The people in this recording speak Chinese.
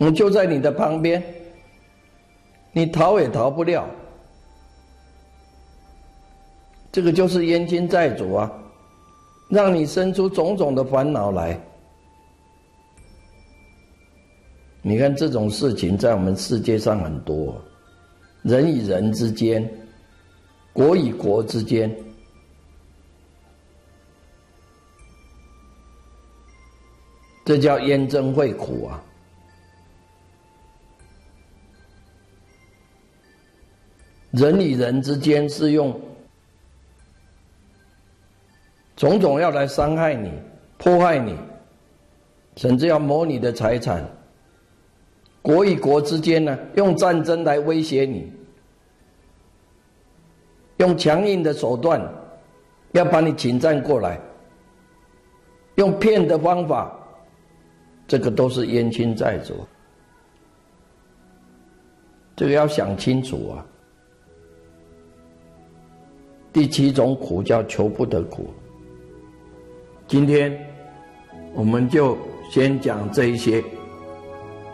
就在你的旁边，你逃也逃不了。这个就是冤亲债主啊，让你生出种种的烦恼来。你看这种事情在我们世界上很多，人与人之间，国与国之间，这叫冤憎会苦啊。人与人之间是用种种要来伤害你、迫害你，甚至要谋你的财产。国与国之间呢，用战争来威胁你，用强硬的手段要把你侵占过来，用骗的方法，这个都是冤亲债主。这个要想清楚啊。第七种苦叫求不得苦。今天我们就先讲这一些。